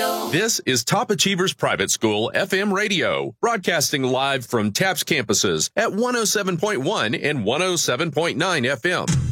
Radio. This is Top Achievers Private School FM radio, broadcasting live from TAPS campuses at 107.1 and 107.9 FM.